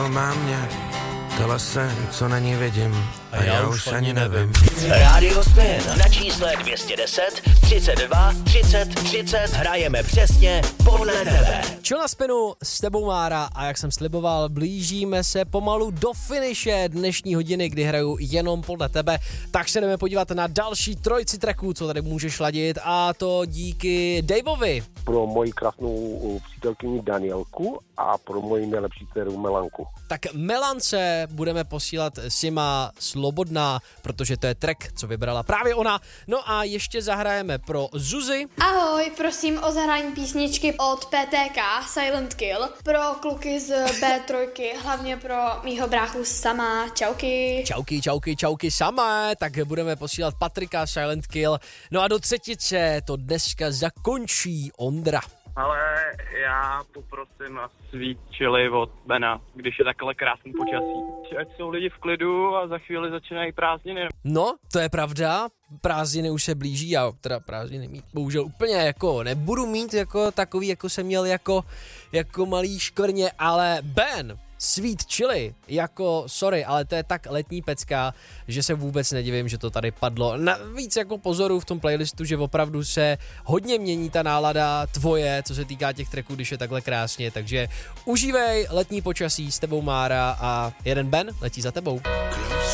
Má mě telesen, co na ní vidím a já už ani nevím. Rádio Spin na čísle 210 32 30 30 hrajeme přesně podle tebe. Čo na Spinu, s tebou Mára a jak jsem sliboval, blížíme se pomalu do finiše dnešní hodiny, kdy hraju jenom podle tebe, tak se jdeme podívat na další trojici tracků, co tady můžeš ladit, a to díky Daveovi. Pro moji krásnou přítelkyni Danielku a pro moji nejlepší dceru Melanku. Tak Melance budeme posílat Sima Slobodná, protože to je track, co vybrala právě ona. No a ještě zahrajeme pro Zuzi. Ahoj, prosím o zahrání písničky od PTK Silent Kill pro kluky z B3, hlavně pro mýho bráchu Sama. Čauky. Čauky Sama, tak budeme posílat Patrika Silent Kill. No a do třetice to dneska zakončí Ondra. Ale já poprosím na Sweet Chili od Bena, když je takhle krásný počasí. Ať jsou lidi v klidu a za chvíli začínají prázdniny. No, to je pravda, prázdniny už se blíží, já teda prázdniny mít bohužel úplně jako nebudu mít jako takový, jako jsem měl jako malý škvrně, ale Ben, Sweet Chili, jako sorry, ale to je tak letní pecka, že se vůbec nedivím, že to tady padlo. Navíc jako pozoru v tom playlistu, že opravdu se hodně mění ta nálada tvoje, co se týká těch tracků, když je takhle krásně, takže užívej letní počasí, s tebou Mára a jeden Ben letí za tebou.